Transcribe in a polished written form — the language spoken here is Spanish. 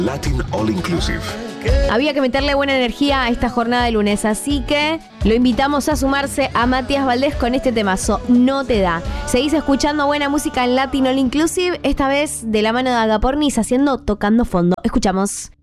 Latin All Inclusive. Había que meterle buena energía a esta jornada de lunes, así que lo invitamos a sumarse a Matías Valdés con este temazo, No Te Da. Seguís escuchando buena música en Latin All Inclusive, esta vez de la mano de Agapornis haciendo Tocando Fondo. Escuchamos.